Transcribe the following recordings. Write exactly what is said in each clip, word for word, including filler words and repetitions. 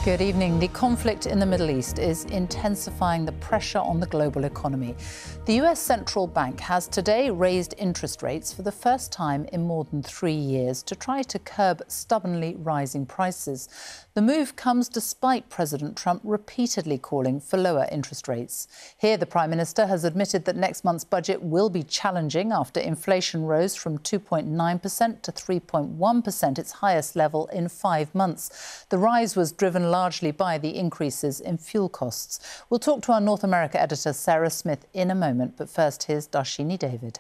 Good evening. The conflict in the Middle East is intensifying the pressure on the global economy. The U S Central Bank has today raised interest rates for the first time in more than three years to try to curb stubbornly rising prices. The move comes despite President Trump repeatedly calling for lower interest rates. Here, the Prime Minister has admitted that next month's budget will be challenging after inflation rose from two point nine percent to three point one percent, its highest level in five months. The rise was driven largely by the increases in fuel costs. We'll talk to our North America editor, Sarah Smith, in a moment, but first here's Darshini David.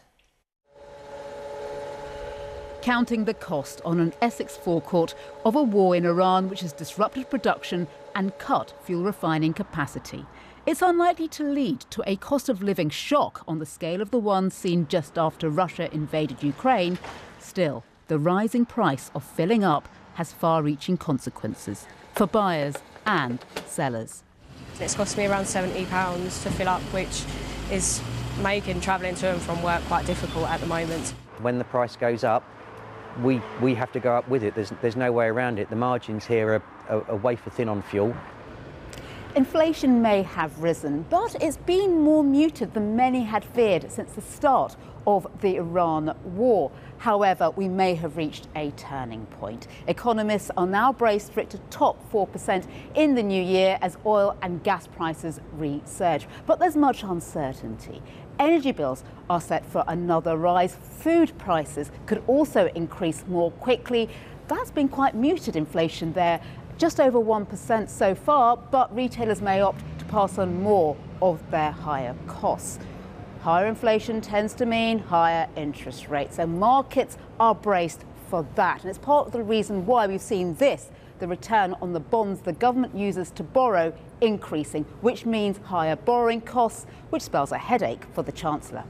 Counting the cost on an Essex forecourt of a war in Iran which has disrupted production and cut fuel refining capacity. It's unlikely to lead to a cost of living shock on the scale of the one seen just after Russia invaded Ukraine. Still, the rising price of filling up has far-reaching consequences for buyers and sellers. It's cost me around seventy pounds to fill up, which is making travelling to and from work quite difficult at the moment. When the price goes up, we, we have to go up with it. There's, there's no way around it. The margins here are, are, are wafer thin on fuel. Inflation may have risen, but it's been more muted than many had feared since the start of the Iran war. However, we may have reached a turning point. Economists are now braced for it to top four percent in the new year as oil and gas prices resurge. But there's much uncertainty. Energy bills are set for another rise. Food prices could also increase more quickly. That's been quite muted inflation there, just over one percent so far, but retailers may opt to pass on more of their higher costs. Higher inflation tends to mean higher interest rates, and markets are braced for that. And it's part of the reason why we've seen this, the return on the bonds the government uses to borrow, increasing, which means higher borrowing costs, which spells a headache for the Chancellor.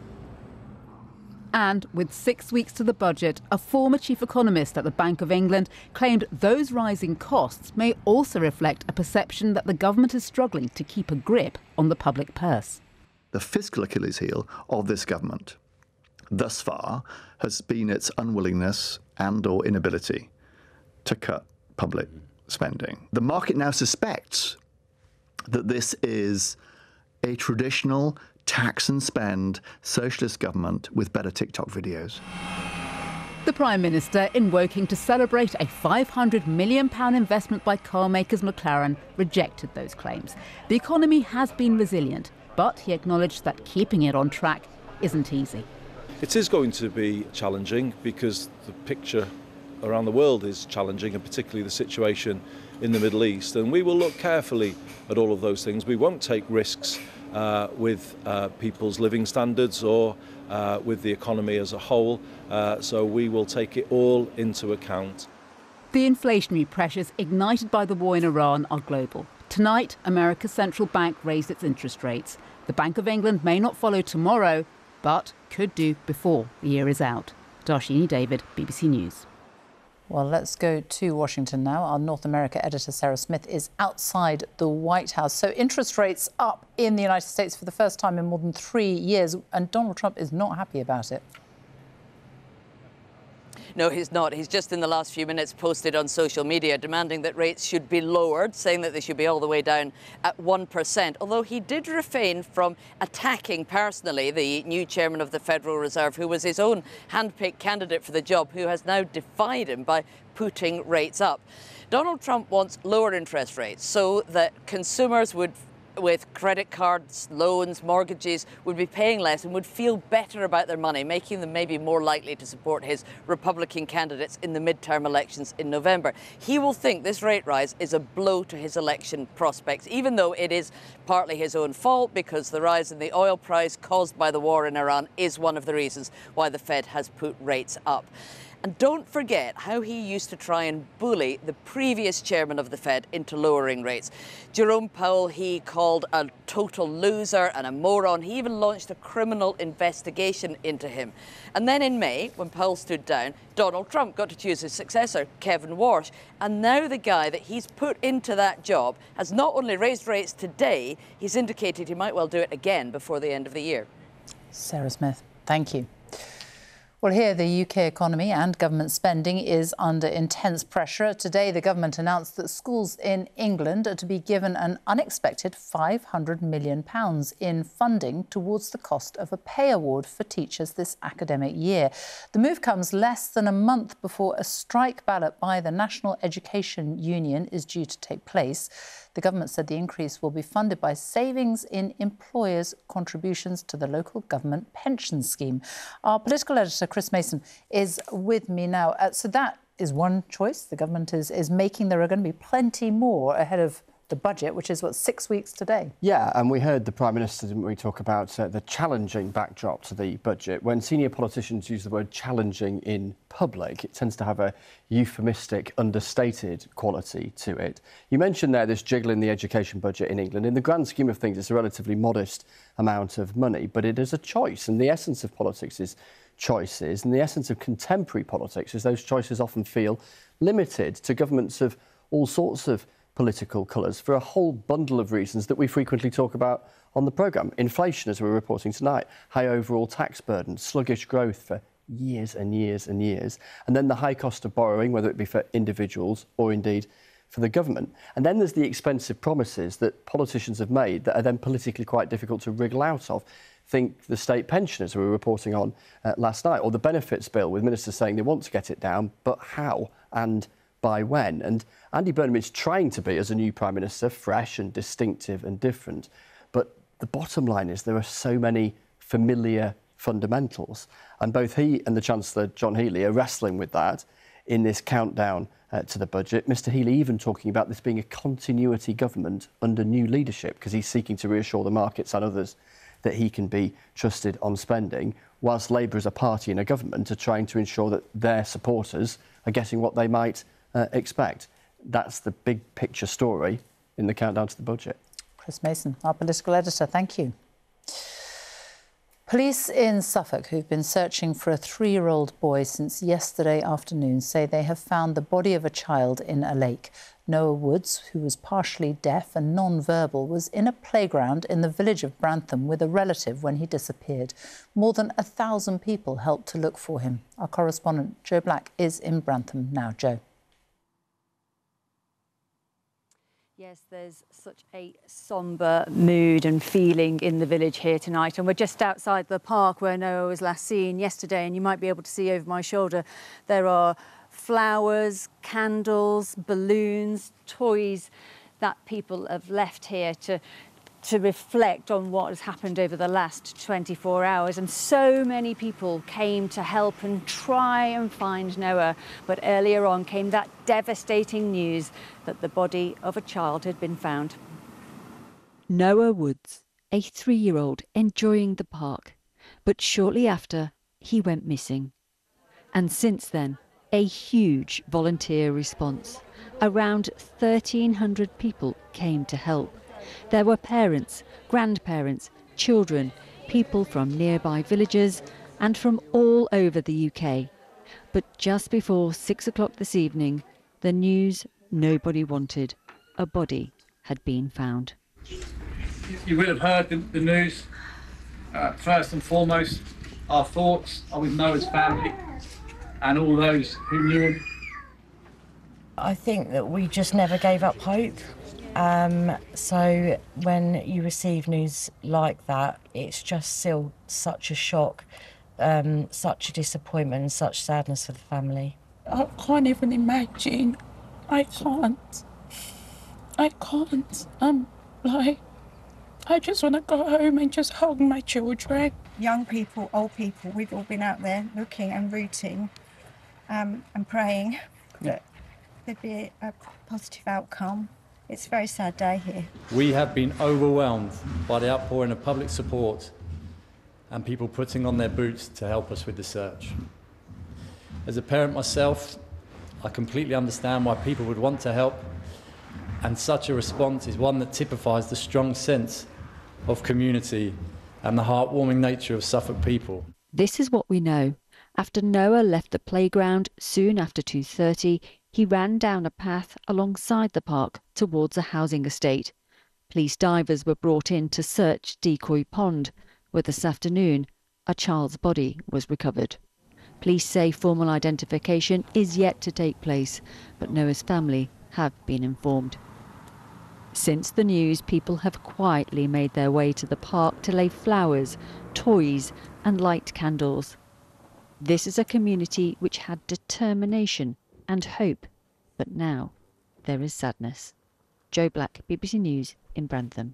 And with six weeks to the budget, a former chief economist at the Bank of England claimed those rising costs may also reflect a perception that the government is struggling to keep a grip on the public purse. The fiscal Achilles heel of this government thus far has been its unwillingness and or inability to cut public spending. The market now suspects that this is a traditional tax and spend socialist government with better TikTok videos. The Prime Minister, in Woking to celebrate a five hundred million pounds investment by car makers McLaren, rejected those claims. The economy has been resilient, but he acknowledged that keeping it on track isn't easy. It is going to be challenging because the picture around the world is challenging, and particularly the situation in the Middle East. And we will look carefully at all of those things. We won't take risks uh, with uh, people's living standards or uh, with the economy as a whole. Uh, so we will take it all into account. The inflationary pressures ignited by the war in Iran are global. Tonight, America's central bank raised its interest rates. The Bank of England may not follow tomorrow, but could do before the year is out. Darshini David, B B C News. Well, let's go to Washington now. Our North America editor, Sarah Smith, is outside the White House. So interest rates up in the United States for the first time in more than three years, and Donald Trump is not happy about it. No, he's not. He's just in the last few minutes posted on social media demanding that rates should be lowered, saying that they should be all the way down at one percent. Although he did refrain from attacking personally the new chairman of the Federal Reserve, who was his own hand-picked candidate for the job, who has now defied him by putting rates up. Donald Trump wants lower interest rates so that consumers would, with credit cards, loans, mortgages, would be paying less and would feel better about their money, making them maybe more likely to support his Republican candidates in the midterm elections in November. He will think this rate rise is a blow to his election prospects, even though it is partly his own fault, because the rise in the oil price caused by the war in Iran is one of the reasons why the Fed has put rates up. And don't forget how he used to try and bully the previous chairman of the Fed into lowering rates. Jerome Powell he called a total loser and a moron. He even launched a criminal investigation into him. And then in May, when Powell stood down, Donald Trump got to choose his successor, Kevin Warsh. And now the guy that he's put into that job has not only raised rates today, he's indicated he might well do it again before the end of the year. Sarah Smith, thank you. Well, here the U K economy and government spending is under intense pressure. Today, the government announced that schools in England are to be given an unexpected five hundred million pounds in funding towards the cost of a pay award for teachers this academic year. The move comes less than a month before a strike ballot by the National Education Union is due to take place. The government said the increase will be funded by savings in employers' contributions to the local government pension scheme. Our political editor, Chris Mason, is with me now. Uh, so that is one choice the government is, is making. There are going to be plenty more ahead of the budget, which is, what, six weeks today? Yeah, and we heard the Prime Minister, didn't we, talk about uh, the challenging backdrop to the budget. When senior politicians use the word challenging in public, it tends to have a euphemistic, understated quality to it. You mentioned there this jiggle in the education budget in England. In the grand scheme of things, it's a relatively modest amount of money, but it is a choice, and the essence of politics is choices, and the essence of contemporary politics is those choices often feel limited to governments of all sorts of political colours for a whole bundle of reasons that we frequently talk about on the programme. Inflation, as we're reporting tonight, high overall tax burden, sluggish growth for years and years and years, and then the high cost of borrowing, whether it be for individuals or indeed for the government. And then there's the expensive promises that politicians have made that are then politically quite difficult to wriggle out of. Think the state pension, as we were reporting on uh, last night, or the benefits bill, with ministers saying they want to get it down, but how and by when? And Andy Burnham is trying to be, as a new Prime Minister, fresh and distinctive and different. But the bottom line is there are so many familiar fundamentals. And both he and the Chancellor, John Healey, are wrestling with that in this countdown uh, to the budget. Mr Healey even talking about this being a continuity government under new leadership, because he's seeking to reassure the markets and others that he can be trusted on spending, whilst Labour as a party in a government are trying to ensure that their supporters are getting what they might Uh, expect. That's the big picture story in the countdown to the budget. Chris Mason, our political editor, thank you. Police in Suffolk, who've been searching for a three-year-old boy since yesterday afternoon, say they have found the body of a child in a lake. Noah Woods, who was partially deaf and non-verbal, was in a playground in the village of Brantham with a relative when he disappeared. More than a thousand people helped to look for him. Our correspondent, Joe Black, is in Brantham now. Joe. Yes, there's such a sombre mood and feeling in the village here tonight, and we're just outside the park where Noah was last seen yesterday, and you might be able to see over my shoulder there are flowers, candles, balloons, toys that people have left here to to reflect on what has happened over the last twenty-four hours. And so many people came to help and try and find Noah. But earlier on came that devastating news that the body of a child had been found. Noah Woods, a three-year-old enjoying the park. But shortly after, he went missing. And since then, a huge volunteer response. Around thirteen hundred people came to help. There were parents, grandparents, children, people from nearby villages and from all over the U K. But just before six o'clock this evening, the news nobody wanted. A body had been found. You will have heard the, the news. Uh, first and foremost, our thoughts are with Noah's family and all those who knew him. I think that we just never gave up hope. Um, so when you receive news like that, it's just still such a shock, um, such a disappointment and such sadness for the family. I can't even imagine. I can't. I can't. I'm like, I just want to go home and just hug my children. Young people, old people, we've all been out there looking and rooting um, and praying that there'd be a positive outcome. It's a very sad day here. We have been overwhelmed by the outpouring of public support and people putting on their boots to help us with the search. As a parent myself, I completely understand why people would want to help, and such a response is one that typifies the strong sense of community and the heartwarming nature of Suffolk people. This is what we know. After Noah left the playground soon after two thirty, he ran down a path alongside the park towards a housing estate. Police divers were brought in to search Decoy Pond, where this afternoon a child's body was recovered. Police say formal identification is yet to take place, but Noah's family have been informed. Since the news, people have quietly made their way to the park to lay flowers, toys and light candles. This is a community which had determination and hope, but now there is sadness. Jo Black, B B C News in Brantham.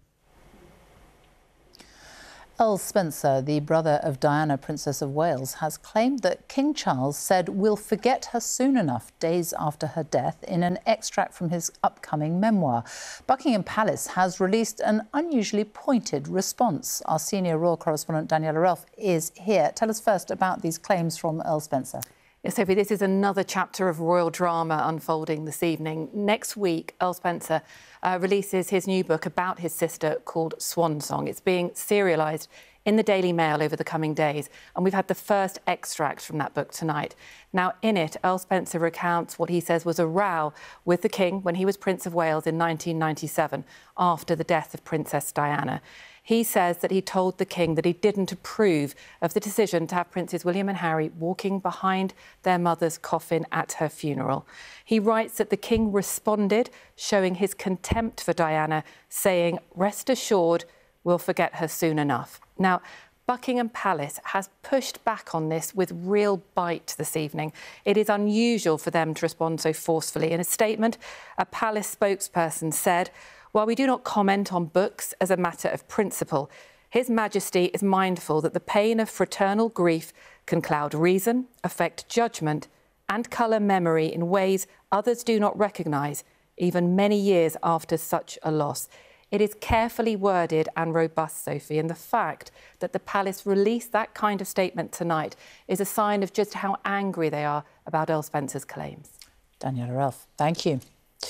Earl Spencer, the brother of Diana, Princess of Wales, has claimed that King Charles said we'll forget her soon enough days after her death in an extract from his upcoming memoir. Buckingham Palace has released an unusually pointed response. Our senior royal correspondent Daniela Ralph is here. Tell us first about these claims from Earl Spencer. Yes, Sophie, this is another chapter of royal drama unfolding this evening. Next week, Earl Spencer uh, releases his new book about his sister called Swan Song. It's being serialised in the Daily Mail over the coming days, and we've had the first extract from that book tonight. Now, in it, Earl Spencer recounts what he says was a row with the King when he was Prince of Wales in nineteen ninety-seven, after the death of Princess Diana. He says that he told the King that he didn't approve of the decision to have Princes William and Harry walking behind their mother's coffin at her funeral. He writes that the King responded, showing his contempt for Diana, saying, "Rest assured, we'll forget her soon enough." Now, Buckingham Palace has pushed back on this with real bite this evening. It is unusual for them to respond so forcefully. In a statement, a palace spokesperson said, "While we do not comment on books as a matter of principle, His Majesty is mindful that the pain of fraternal grief can cloud reason, affect judgment and colour memory in ways others do not recognise, even many years after such a loss." It is carefully worded and robust, Sophie, and the fact that the palace released that kind of statement tonight is a sign of just how angry they are about Earl Spencer's claims. Daniela Ralph, thank you.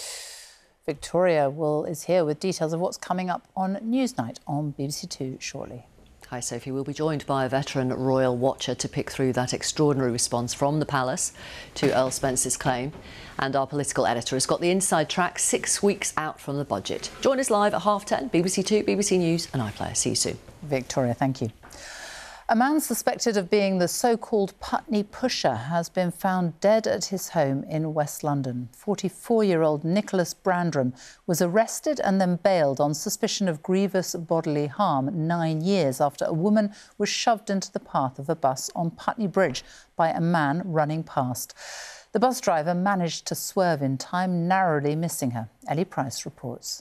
Victoria will is here with details of what's coming up on Newsnight on B B C Two shortly. Hi Sophie, we'll be joined by a veteran royal watcher to pick through that extraordinary response from the palace to Earl Spencer's claim. And our political editor has got the inside track six weeks out from the budget. Join us live at half ten, B B C Two, B B C News and iPlayer. See you soon. Victoria, thank you. A man suspected of being the so-called Putney Pusher has been found dead at his home in West London. forty-four-year-old Nicholas Brandram was arrested and then bailed on suspicion of grievous bodily harm nine years after a woman was shoved into the path of a bus on Putney Bridge by a man running past. The bus driver managed to swerve in time, narrowly missing her. Ellie Price reports.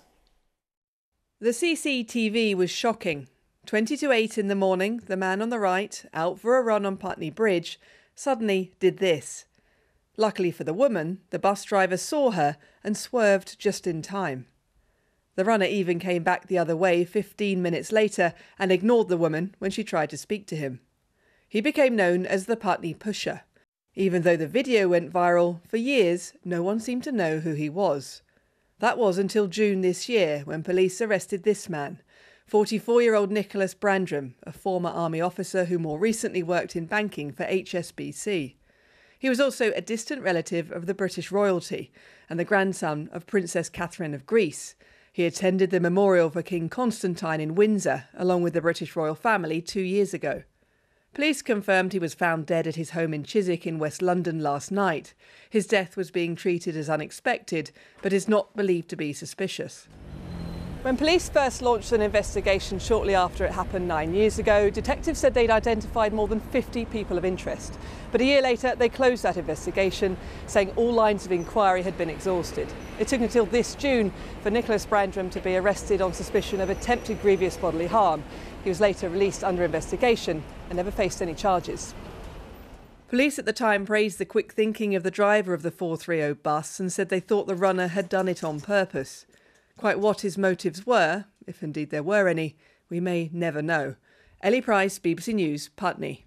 The C C T V was shocking. twenty to eight in the morning, the man on the right, out for a run on Putney Bridge, suddenly did this. Luckily for the woman, the bus driver saw her and swerved just in time. The runner even came back the other way fifteen minutes later and ignored the woman when she tried to speak to him. He became known as the Putney Pusher. Even though the video went viral, for years no one seemed to know who he was. That was until June this year, when police arrested this man, forty-four-year-old Nicholas Brandram, a former army officer who more recently worked in banking for H S B C. He was also a distant relative of the British royalty and the grandson of Princess Catherine of Greece. He attended the memorial for King Constantine in Windsor, along with the British royal family, two years ago. Police confirmed he was found dead at his home in Chiswick in West London last night. His death was being treated as unexpected, but is not believed to be suspicious. When police first launched an investigation shortly after it happened nine years ago, detectives said they'd identified more than fifty people of interest. But a year later, they closed that investigation, saying all lines of inquiry had been exhausted. It took until this June for Nicholas Brandram to be arrested on suspicion of attempted grievous bodily harm. He was later released under investigation and never faced any charges. Police at the time praised the quick thinking of the driver of the four thirty bus and said they thought the runner had done it on purpose. Quite what his motives were, if indeed there were any, we may never know. Ellie Price, B B C News, Putney.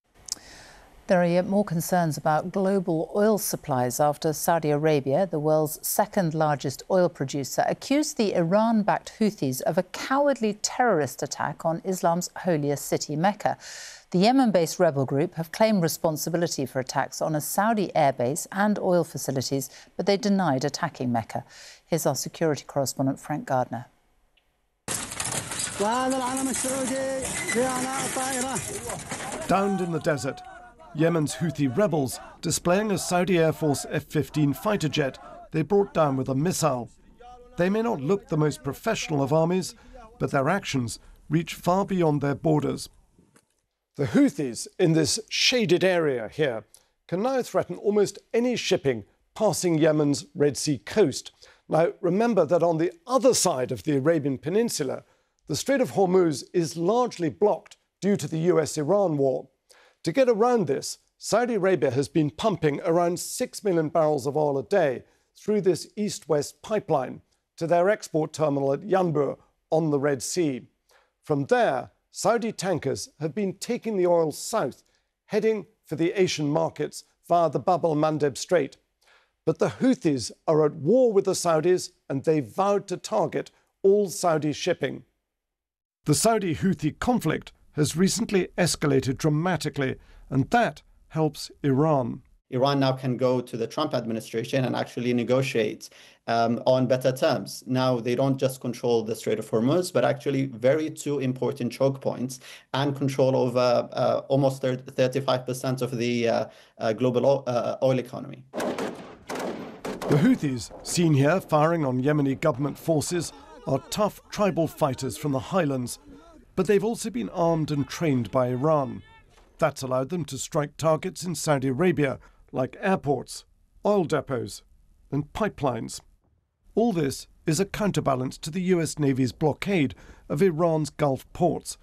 There are yet more concerns about global oil supplies after Saudi Arabia, the world's second largest oil producer, accused the Iran-backed Houthis of a cowardly terrorist attack on Islam's holiest city, Mecca. The Yemen-based rebel group have claimed responsibility for attacks on a Saudi airbase and oil facilities, but they denied attacking Mecca. Here's our security correspondent, Frank Gardner. Downed in the desert, Yemen's Houthi rebels displaying a Saudi Air Force F fifteen fighter jet they brought down with a missile. They may not look the most professional of armies, but their actions reach far beyond their borders. The Houthis in this shaded area here can now threaten almost any shipping passing Yemen's Red Sea coast. Now, remember that on the other side of the Arabian Peninsula, the Strait of Hormuz is largely blocked due to the U S Iran war. To get around this, Saudi Arabia has been pumping around six million barrels of oil a day through this east-west pipeline to their export terminal at Yanbu on the Red Sea. From there, Saudi tankers have been taking the oil south, heading for the Asian markets via the Bab el-Mandeb Strait. But the Houthis are at war with the Saudis, and they vowed to target all Saudi shipping. The Saudi-Houthi conflict has recently escalated dramatically, and that helps Iran. Iran now can go to the Trump administration and actually negotiate um, on better terms. Now, they don't just control the Strait of Hormuz, but actually very two important choke points and control over uh, almost thirty-five percent of the uh, uh, global oil, uh, oil economy. The Houthis, seen here firing on Yemeni government forces, are tough tribal fighters from the highlands, but they've also been armed and trained by Iran. That's allowed them to strike targets in Saudi Arabia, like airports, oil depots, and pipelines. All this is a counterbalance to the U S Navy's blockade of Iran's Gulf ports.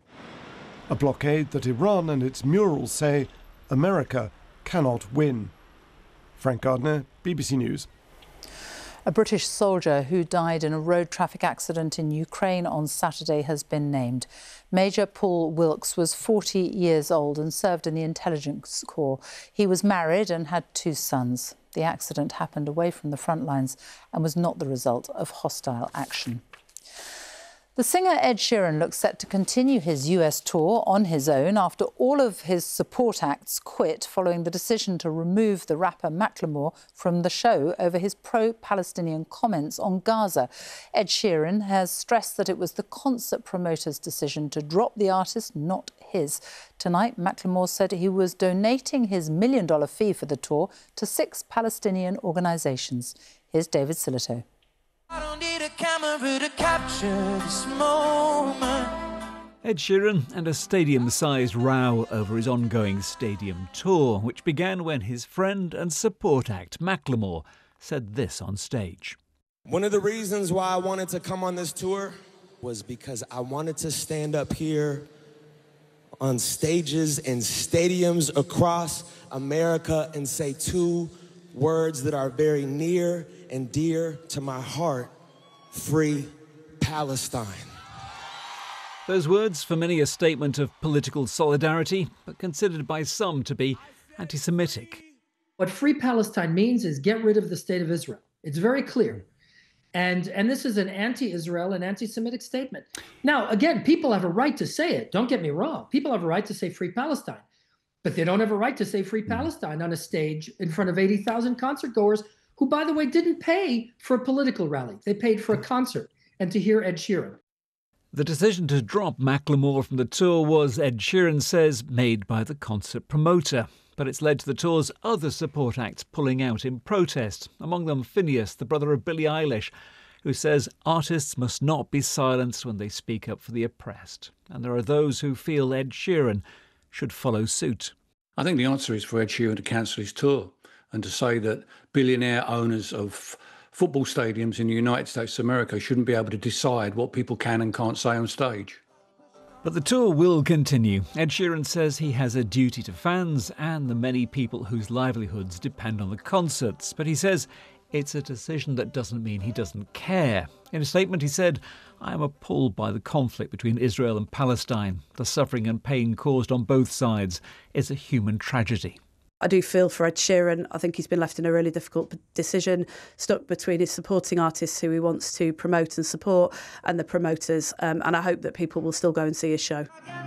A blockade that Iran and its murals say America cannot win. Frank Gardner, B B C News. A British soldier who died in a road traffic accident in Ukraine on Saturday has been named. Major Paul Wilkes was forty years old and served in the intelligence corps. He was married and had two sons. The accident happened away from the front lines and was not the result of hostile action. The singer Ed Sheeran looks set to continue his U S tour on his own after all of his support acts quit following the decision to remove the rapper Macklemore from the show over his pro-Palestinian comments on Gaza. Ed Sheeran has stressed that it was the concert promoter's decision to drop the artist, not his. Tonight, Macklemore said he was donating his million-dollar fee for the tour to six Palestinian organisations. Here's David Silito. I don't need a camera to capture this moment. Ed Sheeran and a stadium-sized row over his ongoing stadium tour, which began when his friend and support act Macklemore said this on stage. One of the reasons why I wanted to come on this tour was because I wanted to stand up here on stages and stadiums across America and say two words that are very near and dear to my heart: free Palestine. Those words, for many a statement of political solidarity, but considered by some to be anti-Semitic. What free Palestine means is get rid of the state of Israel. It's very clear. And, and this is an anti-Israel and anti-Semitic statement. Now, again, people have a right to say it. Don't get me wrong. People have a right to say free Palestine. But they don't have a right to say free Palestine on a stage in front of eighty thousand concert goers who, by the way, didn't pay for a political rally. They paid for a concert and to hear Ed Sheeran. The decision to drop Macklemore from the tour was, Ed Sheeran says, made by the concert promoter. But it's led to the tour's other support acts pulling out in protest, among them Phineas, the brother of Billie Eilish, who says artists must not be silenced when they speak up for the oppressed. And there are those who feel Ed Sheeran should follow suit. I think the answer is for Ed Sheeran to cancel his tour and to say that billionaire owners of football stadiums in the United States of America shouldn't be able to decide what people can and can't say on stage. But the tour will continue. Ed Sheeran says he has a duty to fans and the many people whose livelihoods depend on the concerts. But he says it's a decision that doesn't mean he doesn't care. In a statement he said, "I am appalled by the conflict between Israel and Palestine. The suffering and pain caused on both sides is a human tragedy." I do feel for Ed Sheeran. I think he's been left in a really difficult decision, stuck between his supporting artists who he wants to promote and support and the promoters. Um, and I hope that people will still go and see his show.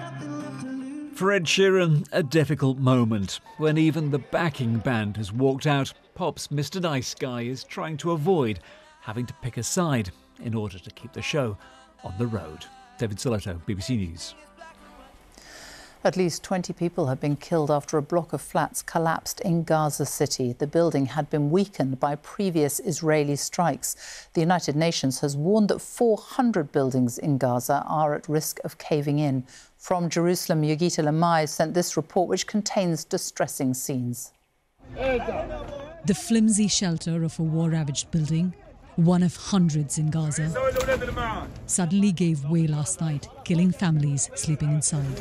For Ed Sheeran, a difficult moment. When even the backing band has walked out, Pop's Mister Nice Guy is trying to avoid having to pick a side in order to keep the show on the road. David Silito, B B C News. At least twenty people have been killed after a block of flats collapsed in Gaza City. The building had been weakened by previous Israeli strikes. The United Nations has warned that four hundred buildings in Gaza are at risk of caving in. From Jerusalem, Yogita Lamai sent this report, which contains distressing scenes. The flimsy shelter of a war-ravaged building, one of hundreds in Gaza, suddenly gave way last night, killing families sleeping inside.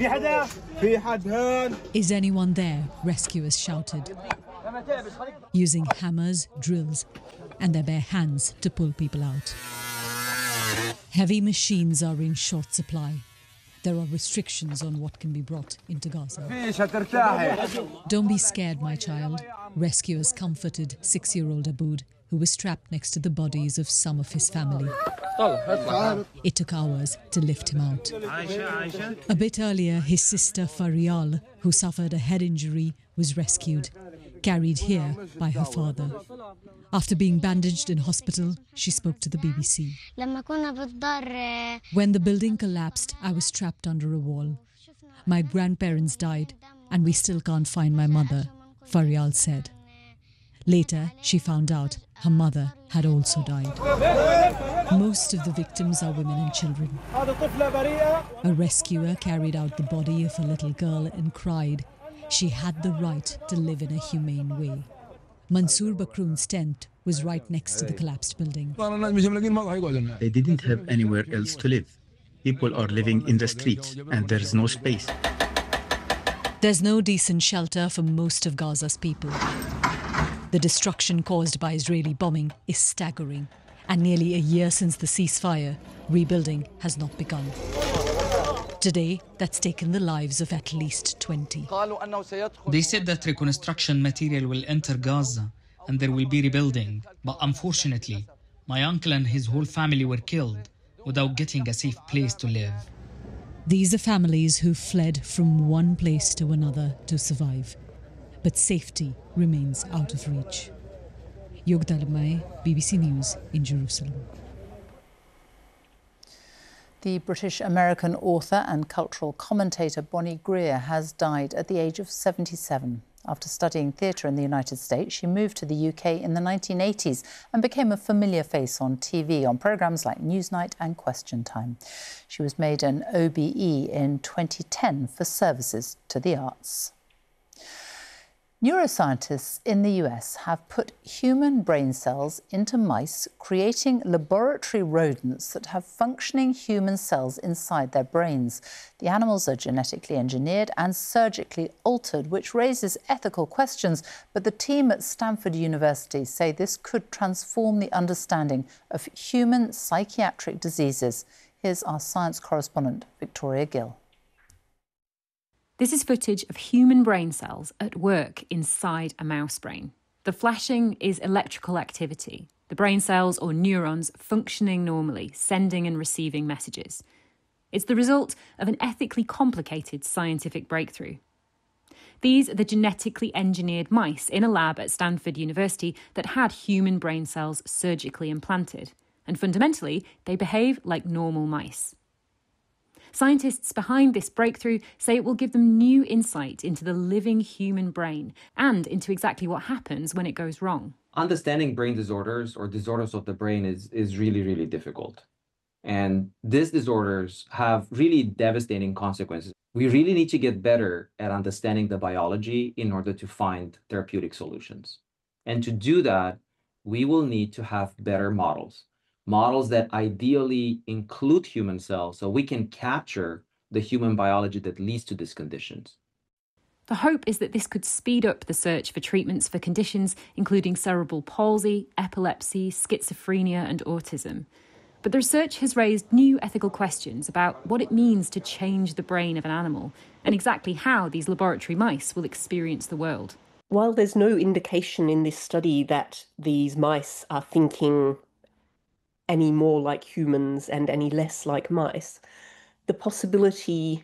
Is anyone there? Rescuers shouted, using hammers, drills, and their bare hands to pull people out. Heavy machines are in short supply. There are restrictions on what can be brought into Gaza. Don't be scared, my child. Rescuers comforted six-year-old Aboud, who was trapped next to the bodies of some of his family. It took hours to lift him out. A bit earlier, his sister Farial, who suffered a head injury, was rescued, carried here by her father. After being bandaged in hospital, she spoke to the B B C. When the building collapsed, I was trapped under a wall. My grandparents died, and we still can't find my mother, Farial said. Later, she found out her mother had also died. Most of the victims are women and children. A rescuer carried out the body of a little girl and cried she had the right to live in a humane way. Mansour Bakroun's tent was right next to the collapsed building. They didn't have anywhere else to live. People are living in the streets and there's no space. There's no decent shelter for most of Gaza's people. The destruction caused by Israeli bombing is staggering, and nearly a year since the ceasefire, rebuilding has not begun. Today, that's taken the lives of at least twenty. They said that reconstruction material will enter Gaza and there will be rebuilding, but unfortunately, my uncle and his whole family were killed without getting a safe place to live. These are families who fled from one place to another to survive, but safety remains out of reach. Yogita Lamai, B B C News in Jerusalem. The British-American author and cultural commentator Bonnie Greer has died at the age of seventy-seven. After studying theatre in the United States, she moved to the U K in the nineteen eighties and became a familiar face on T V on programmes like Newsnight and Question Time. She was made an O B E in twenty ten for services to the arts. Neuroscientists in the U S have put human brain cells into mice, creating laboratory rodents that have functioning human cells inside their brains. The animals are genetically engineered and surgically altered, which raises ethical questions, but the team at Stanford University say this could transform the understanding of human psychiatric diseases. Here's our science correspondent, Victoria Gill. This is footage of human brain cells at work inside a mouse brain. The flashing is electrical activity, the brain cells or neurons functioning normally, sending and receiving messages. It's the result of an ethically complicated scientific breakthrough. These are the genetically engineered mice in a lab at Stanford University that had human brain cells surgically implanted, and fundamentally, they behave like normal mice. Scientists behind this breakthrough say it will give them new insight into the living human brain and into exactly what happens when it goes wrong. Understanding brain disorders or disorders of the brain is, is really, really difficult. And these disorders have really devastating consequences. We really need to get better at understanding the biology in order to find therapeutic solutions. And to do that, we will need to have better models. Models that ideally include human cells so we can capture the human biology that leads to these conditions. The hope is that this could speed up the search for treatments for conditions including cerebral palsy, epilepsy, schizophrenia and autism. But the research has raised new ethical questions about what it means to change the brain of an animal and exactly how these laboratory mice will experience the world. While there's no indication in this study that these mice are thinking any more like humans and any less like mice, the possibility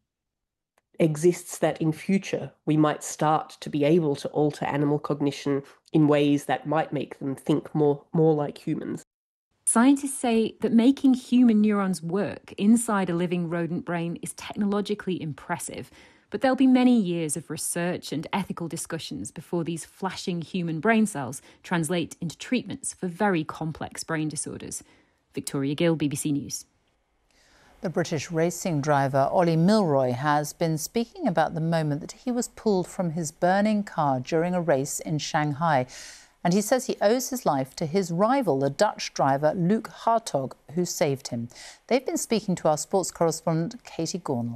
exists that in future we might start to be able to alter animal cognition in ways that might make them think more, more like humans. Scientists say that making human neurons work inside a living rodent brain is technologically impressive, But there'll be many years of research and ethical discussions before these flashing human brain cells translate into treatments for very complex brain disorders. Victoria Gill, B B C News. The British racing driver Ollie Milroy has been speaking about the moment that he was pulled from his burning car during a race in Shanghai. And he says he owes his life to his rival, the Dutch driver Luc Hartog, who saved him. They've been speaking to our sports correspondent Katie Gornall.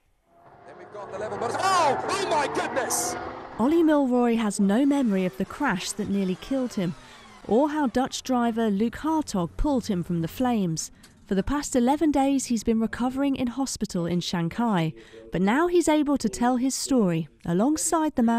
Oh, oh my goodness! Ollie Milroy has no memory of the crash that nearly killed him, or how Dutch driver Luc Hartog pulled him from the flames. For the past eleven days he's been recovering in hospital in Shanghai, but now he's able to tell his story alongside the man